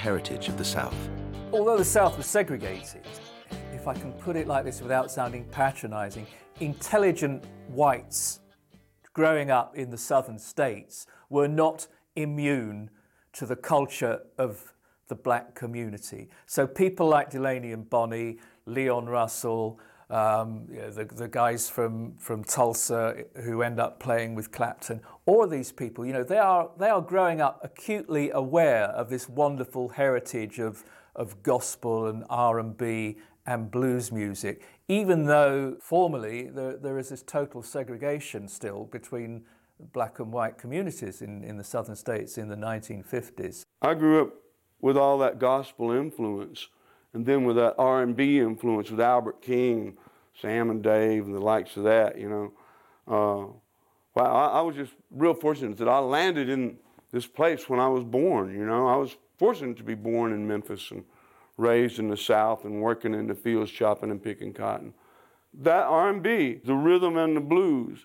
heritage of the South. Although the South was segregated, if I can put it like this without sounding patronising, intelligent whites growing up in the southern states were not immune to the culture of the black community. So people like Delaney and Bonnie, Leon Russell, the guys from Tulsa who end up playing with Clapton, all of these people, they are growing up acutely aware of this wonderful heritage of gospel and R&B and blues music, even though formally there is this total segregation still between black and white communities in the southern states in the 1950s. I grew up with all that gospel influence, and then with that R&B influence with Albert King, Sam and Dave, and the likes of that, Well, I was just real fortunate that I landed in this place when I was born, I was fortunate to be born in Memphis and raised in the South and working in the fields chopping and picking cotton. That R&B, the rhythm and the blues,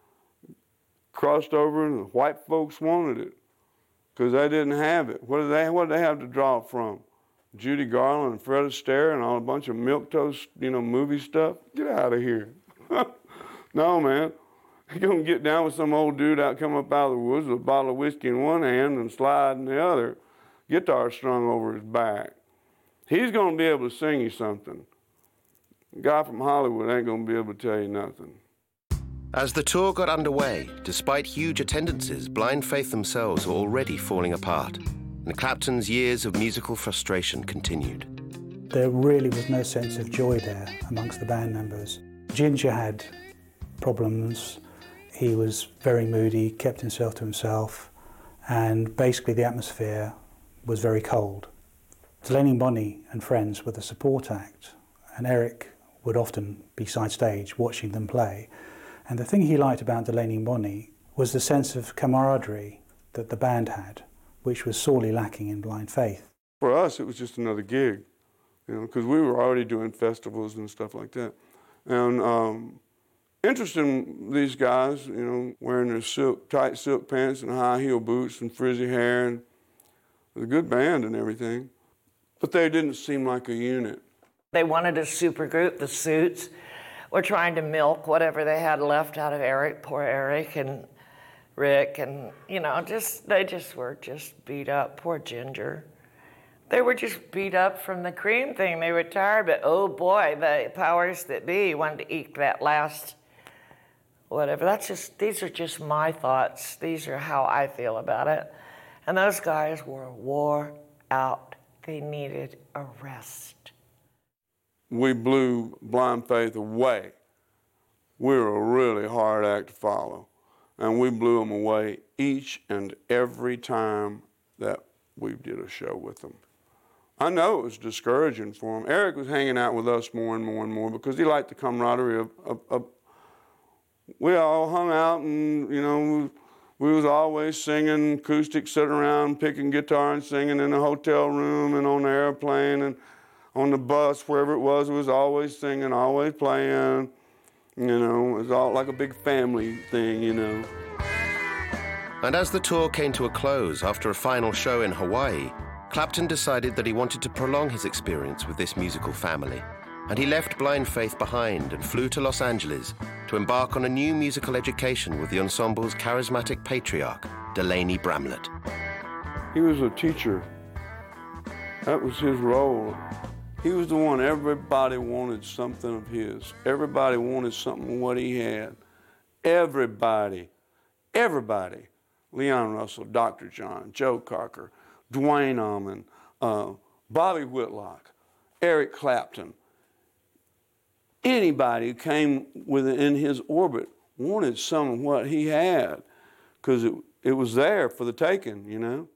crossed over and the white folks wanted it because they didn't have it. What did they have to draw from? Judy Garland and Fred Astaire and all a bunch of milquetoast, movie stuff? Get out of here. No, man. You're going to get down with some old dude come up out of the woods with a bottle of whiskey in one hand and slide in the other, guitar strung over his back. He's going to be able to sing you something. The guy from Hollywood ain't going to be able to tell you nothing. As the tour got underway, despite huge attendances, Blind Faith themselves were already falling apart, and Clapton's years of musical frustration continued. There really was no sense of joy there amongst the band members. Ginger had problems. He was very moody, kept himself to himself, and basically the atmosphere was very cold. Delaney and Bonnie and friends were the support act, and Eric would often be side stage watching them play. And the thing he liked about Delaney and Bonnie was the sense of camaraderie that the band had, which was sorely lacking in Blind Faith. For us, it was just another gig, because we were already doing festivals and stuff like that. And interesting, these guys, wearing their tight silk pants and high heel boots and frizzy hair, and it was a good band and everything. But they didn't seem like a unit. They wanted a supergroup. The Suits were trying to milk whatever they had left out of Eric, poor Eric and Rick, and they just were beat up. Poor Ginger. They were just beat up from the Cream thing. They were tired, but oh boy, the powers that be wanted to eke that last whatever. These are just my thoughts. These are how I feel about it. And those guys were wore out. They needed a rest. We blew Blind Faith away. We were a really hard act to follow. And we blew them away each and every time that we did a show with them. I know it was discouraging for him. Eric was hanging out with us more and more and more because he liked the camaraderie of we all hung out and, we was always singing, acoustic, sitting around, picking guitar and singing in the hotel room and on the airplane and on the bus, wherever it was always singing, always playing. It was all like a big family thing, And as the tour came to a close after a final show in Hawaii, Clapton decided that he wanted to prolong his experience with this musical family, and he left Blind Faith behind and flew to Los Angeles to embark on a new musical education with the ensemble's charismatic patriarch, Delaney Bramlett. He was a teacher. That was his role. He was the one everybody wanted something of his. Everybody wanted something of what he had. Everybody. Leon Russell, Dr. John, Joe Cocker, Duane Allman, Bobby Whitlock, Eric Clapton. Anybody who came within his orbit wanted some of what he had because it was there for the taking,